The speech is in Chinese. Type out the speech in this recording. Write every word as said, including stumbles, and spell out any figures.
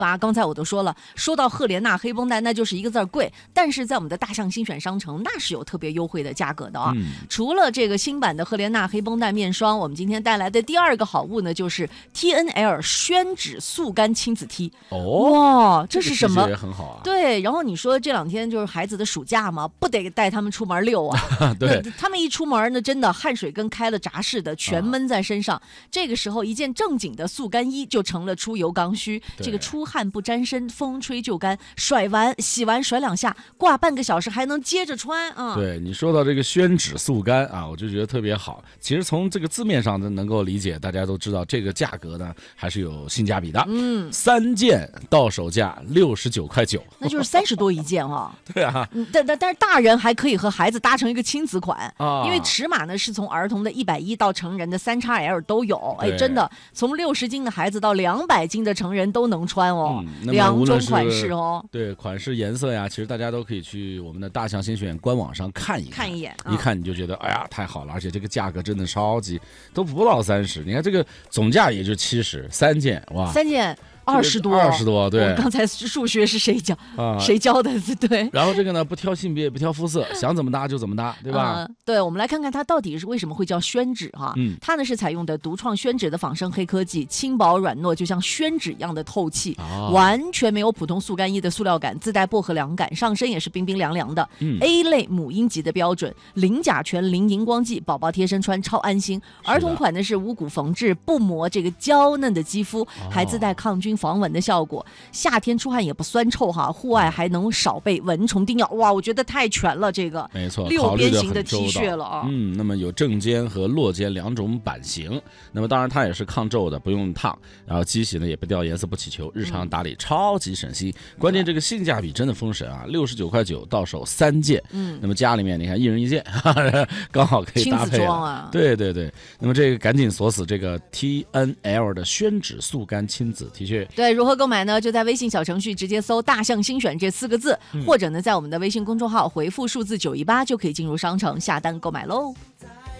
八。刚才我都说了，说到赫莲娜黑绷带，那就是一个字儿贵，但是在我们的大象新选商城，那是有特别优惠的价格的啊。嗯、除了这个新版的赫莲娜黑绷带面霜，我们今天带来的第二个好物呢，就是 T N L 宣纸速干亲子 T。 哦， 哇，这是什么？ 也很好啊。 对，然后你说这两天就是孩子的暑假嘛，不得带他们出门溜啊？ 对， 他们一出门呢，真的汗水跟开了闸似的，全闷在身上。啊、这个时候，一件正经的速干衣就成了出油刚需。这个出汗不沾身，风吹就干，甩完洗完甩两下，挂半个小时还能接着穿啊。 对，你说到这个宣纸速干啊，我就觉得特别好。其实从这个字面上能够理解，大家都知道这个价格呢还是有性价比的。嗯，三件到手价六十九块九， 那就是三十多一件哦。 对啊， 但但但是大人还可以和孩子搭成一个亲子款啊，因为尺码呢是从儿童的一百一到成人的三 X L 都有。哎，真的，从六十斤的孩子到两百斤的成人都能穿哦，嗯、两种款式哦。 对，款式颜色呀，其实大家都可以去我们的大象新学院官网上看一看， 看一眼， 一看你就觉得，哎呀，太好了，而且这个价格真的超级都不到三十，你看这个总价也就七十，三件哇， 三件。二十多， 二十多，对。 我刚才数学是谁教？啊、谁教的？对。 然后这个呢，不挑性别，不挑肤色，想怎么搭就怎么搭，对吧？ 嗯、对，我们来看看它到底是为什么会叫宣纸哈。嗯。它呢是采用的独创宣纸的仿生黑科技，轻薄软糯，就像宣纸一样的透气，啊、完全没有普通速干衣的塑料感，自带薄荷凉感，上身也是冰冰凉凉的。嗯。A 类母婴级的标准，零甲醛、零荧光剂，宝宝贴身穿超安心。儿童款呢是无骨缝制，不磨这个娇嫩的肌肤，还自带抗菌防蚊的效果。夏天出汗也不酸臭哈，户外还能少被蚊虫叮咬。哇，我觉得太全了，这个没错， 六边形的 T 恤了啊。 嗯，那么有正肩和落肩两种版型。那么当然它也是抗皱的，不用烫，然后机洗呢也不掉颜色不起球，日常打理超级省心。嗯、关键这个性价比真的封神啊，六十九块九到手三件。嗯，那么家里面你看一人一件，哈哈，刚好可以搭配。 亲子装啊。 对对对，那么这个赶紧锁死这个 T N L 的宣纸速干亲子 T 恤。 对，如何购买呢？就在微信小程序直接搜大象新选这四个字，嗯、或者呢在我们的微信公众号回复数字九一八就可以进入商城下单购买喽。